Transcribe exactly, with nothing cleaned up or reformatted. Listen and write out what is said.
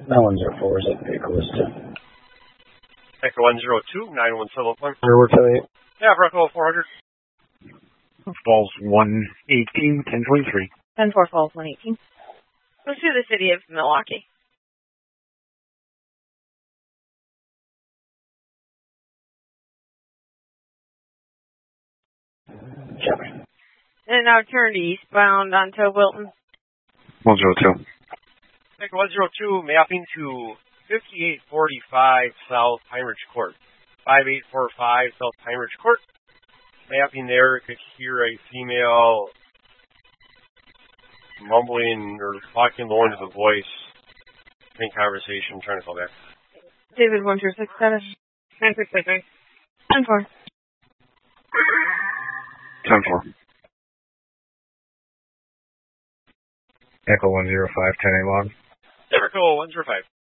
nine one zero four is at vehicle is ten. Echo one zero two, nine one seven one. Airport ten eight. Yeah, Echo four hundred. Falls one eighteen, ten twenty-three. ten four Falls one eighteen. Go to the city of Milwaukee. Copy. And now turn to eastbound onto Wilton. one zero two. Echo one zero two, mapping to fifty-eight forty-five South Pine Ridge Court. five eight four five South Pine Ridge Court. Mapping there, could hear a female mumbling or talking low into the voice. In conversation, trying to call back. David one two six seven. ten six six nine. ten four. ten four. Echo one zero five, ten eight log. Echo one zero five.